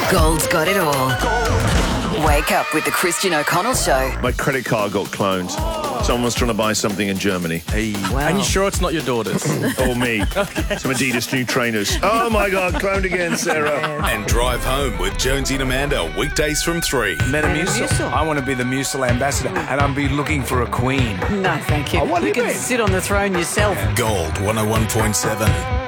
Gold's got it all. Wake up with the Christian O'Connell Show. My credit card got cloned. Someone was trying to buy something in Germany. Hey. Wow. And you sure it's not your daughters? Or me. Some Adidas new trainers. Oh my God, cloned again, Sarah. And Drive Home with Jonesy and Amanda, weekdays from 3. Metamucil. I want to be the Mucil ambassador, and I'm be looking for a queen. No, thank you. Oh, what do you you can mean? sit on the throne yourself. Gold 101.7.